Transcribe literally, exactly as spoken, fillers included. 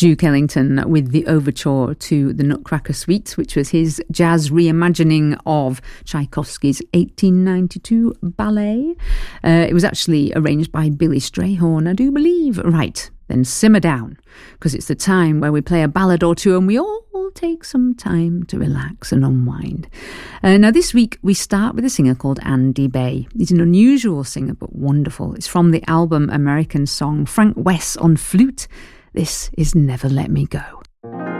Duke Ellington with the overture to the Nutcracker Suite, which was his jazz reimagining of Tchaikovsky's eighteen ninety-two ballet. Uh, it was actually arranged by Billy Strayhorn, I do believe. Right, then simmer down, because it's the time where we play a ballad or two and we all take some time to relax and unwind. Uh, now, this week we start with a singer called Andy Bay. He's an unusual singer, but wonderful. It's from the album American Song, Frank West on flute. This is Never Let Me Go.